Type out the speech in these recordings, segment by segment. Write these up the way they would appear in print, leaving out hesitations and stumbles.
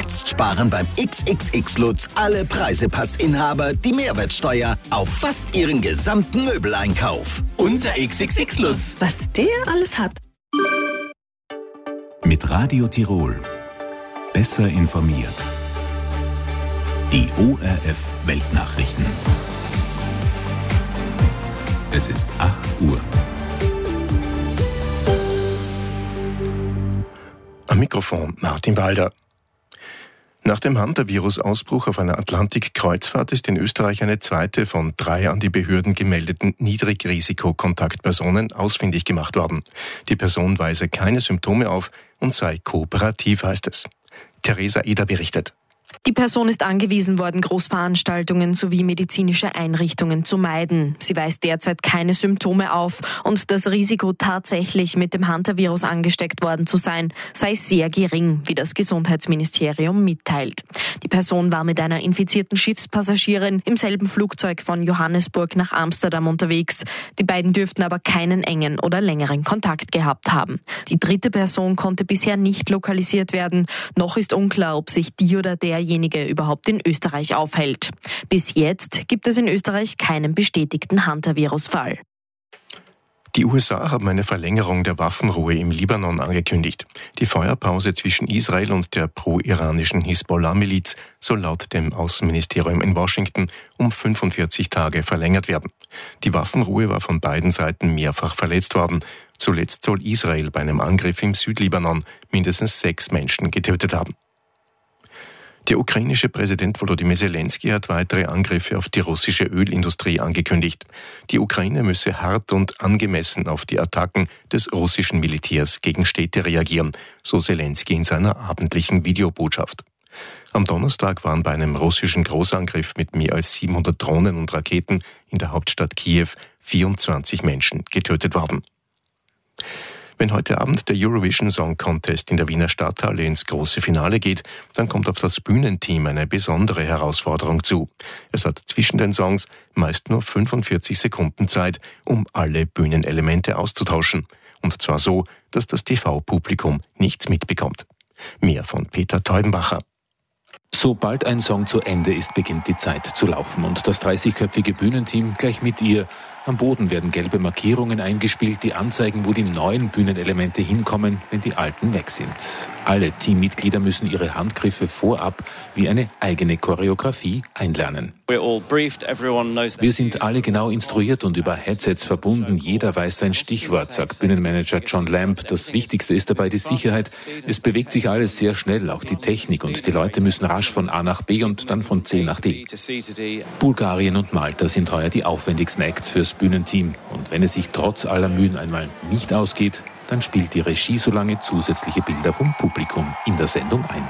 Jetzt sparen beim XXX Lutz alle Preisepass-Inhaber die Mehrwertsteuer auf fast ihren gesamten Möbeleinkauf. Unser XXX Lutz. Was der alles hat. Mit Radio Tirol. Besser informiert. Die ORF Weltnachrichten. Es ist 8 Uhr. Am Mikrofon Martin Balder. Nach dem Hantavirus-Ausbruch auf einer Atlantik-Kreuzfahrt ist in Österreich eine zweite von 3 an die Behörden gemeldeten Niedrigrisiko-Kontaktpersonen ausfindig gemacht worden. Die Person weise keine Symptome auf und sei kooperativ, heißt es. Theresa Eder berichtet. Die Person ist angewiesen worden, Großveranstaltungen sowie medizinische Einrichtungen zu meiden. Sie weist derzeit keine Symptome auf und das Risiko, tatsächlich mit dem Hantavirus angesteckt worden zu sein, sei sehr gering, wie das Gesundheitsministerium mitteilt. Die Person war mit einer infizierten Schiffspassagierin im selben Flugzeug von Johannesburg nach Amsterdam unterwegs. Die beiden dürften aber keinen engen oder längeren Kontakt gehabt haben. Die dritte Person konnte bisher nicht lokalisiert werden. Noch ist unklar, ob sich die oder derjenige überhaupt in Österreich aufhält. Bis jetzt gibt es in Österreich keinen bestätigten Hantavirus-Fall. Die USA haben eine Verlängerung der Waffenruhe im Libanon angekündigt. Die Feuerpause zwischen Israel und der pro-iranischen Hisbollah-Miliz soll laut dem Außenministerium in Washington um 45 Tage verlängert werden. Die Waffenruhe war von beiden Seiten mehrfach verletzt worden. Zuletzt soll Israel bei einem Angriff im Südlibanon mindestens 6 Menschen getötet haben. Der ukrainische Präsident Volodymyr Zelensky hat weitere Angriffe auf die russische Ölindustrie angekündigt. Die Ukraine müsse hart und angemessen auf die Attacken des russischen Militärs gegen Städte reagieren, so Zelensky in seiner abendlichen Videobotschaft. Am Donnerstag waren bei einem russischen Großangriff mit mehr als 700 Drohnen und Raketen in der Hauptstadt Kiew 24 Menschen getötet worden. Wenn heute Abend der Eurovision Song Contest in der Wiener Stadthalle ins große Finale geht, dann kommt auf das Bühnenteam eine besondere Herausforderung zu. Es hat zwischen den Songs meist nur 45 Sekunden Zeit, um alle Bühnenelemente auszutauschen. Und zwar so, dass das TV-Publikum nichts mitbekommt. Mehr von Peter Teubenbacher. Sobald ein Song zu Ende ist, beginnt die Zeit zu laufen und das 30-köpfige Bühnenteam gleich mit ihr. Am Boden werden gelbe Markierungen eingespielt, die anzeigen, wo die neuen Bühnenelemente hinkommen, wenn die alten weg sind. Alle Teammitglieder müssen ihre Handgriffe vorab wie eine eigene Choreografie einlernen. Wir sind alle genau instruiert und über Headsets verbunden. Jeder weiß sein Stichwort, sagt Bühnenmanager John Lamb. Das Wichtigste ist dabei die Sicherheit. Es bewegt sich alles sehr schnell, auch die Technik, und die Leute müssen rasch von A nach B und dann von C nach D. Bulgarien und Malta sind heuer die aufwendigsten Acts fürs Bühnenteam. Und wenn es sich trotz aller Mühen einmal nicht ausgeht, dann spielt die Regie so lange zusätzliche Bilder vom Publikum in der Sendung ein.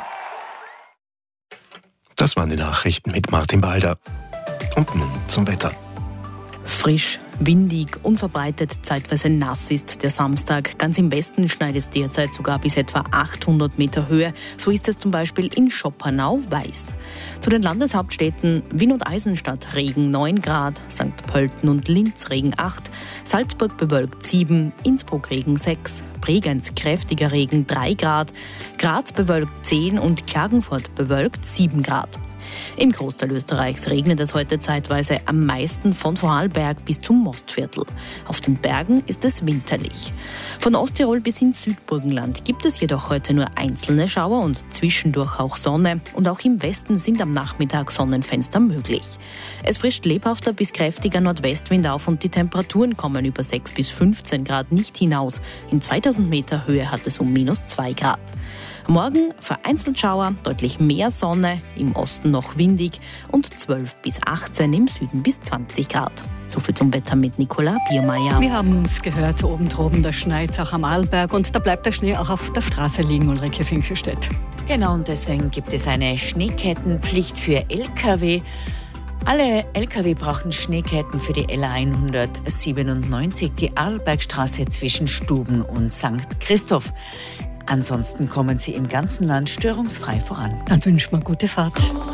Das waren die Nachrichten mit Martin Balder. Und nun zum Wetter. Frisch, windig, unverbreitet, zeitweise nass ist der Samstag. Ganz im Westen schneit es derzeit sogar bis etwa 800 Meter Höhe. So ist es zum Beispiel in Schoppernau-Weiß. Zu den Landeshauptstädten Wien und Eisenstadt Regen 9 Grad, St. Pölten und Linz Regen 8, Salzburg bewölkt 7, Innsbruck Regen 6, Bregenz kräftiger Regen 3 Grad, Graz bewölkt 10 und Klagenfurt bewölkt 7 Grad. Im Großteil Österreichs regnet es heute zeitweise am meisten von Vorarlberg bis zum Mostviertel. Auf den Bergen ist es winterlich. Von Osttirol bis ins Südburgenland gibt es jedoch heute nur einzelne Schauer und zwischendurch auch Sonne. Und auch im Westen sind am Nachmittag Sonnenfenster möglich. Es frischt lebhafter bis kräftiger Nordwestwind auf und die Temperaturen kommen über 6 bis 15 Grad nicht hinaus. In 2000 Meter Höhe hat es um -2 Grad. Morgen vereinzelt Schauer, deutlich mehr Sonne, im Osten noch windig und 12 bis 18, im Süden bis 20 Grad. Soviel zum Wetter mit Nicola Biermeier. Wir haben es gehört, oben droben, da schneit es auch am Arlberg und da bleibt der Schnee auch auf der Straße liegen, Ulrike Finkelstedt. Genau, und deswegen gibt es eine Schneekettenpflicht für Lkw. Alle Lkw brauchen Schneeketten für die L197, die Arlbergstraße zwischen Stuben und St. Christoph. Ansonsten kommen sie im ganzen Land störungsfrei voran. Dann wünschen wir gute Fahrt.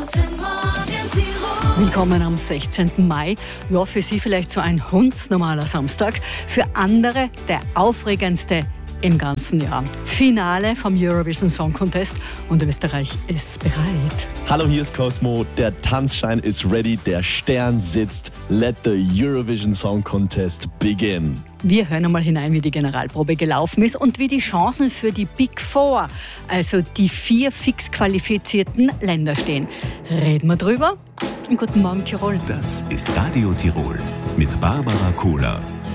Willkommen am 16. Mai. Ja, für Sie vielleicht so ein hundsnormaler Samstag. Für andere der aufregendste im ganzen Jahr. Finale vom Eurovision Song Contest und Österreich ist bereit. Hallo, hier ist Cosmo. Der Tanzschein ist ready, der Stern sitzt. Let the Eurovision Song Contest begin. Wir hören einmal hinein, wie die Generalprobe gelaufen ist und wie die Chancen für die Big Four, also die 4 fix qualifizierten Länder stehen. Reden wir drüber. Guten Morgen, Tirol. Das ist Radio Tirol mit Barbara Kohler.